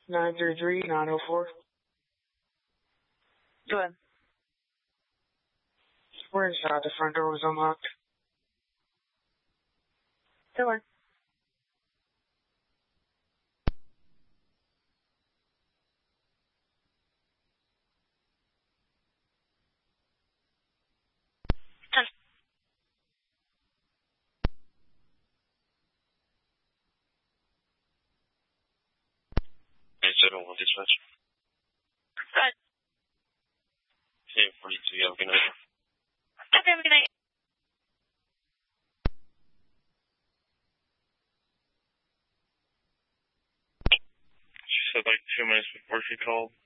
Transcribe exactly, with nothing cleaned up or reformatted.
nine three three, nine oh four. Go ahead. We're inside. The front door was unlocked. Go on. seven one dispatch. Go ahead. ten forty-two, you have a good night. Okay, have a good night. She said like two minutes before she called.